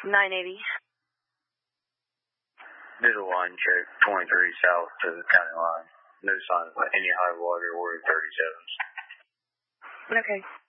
980. Middle line check, 23 south to the county line. No sign of any high water or 37s. Okay.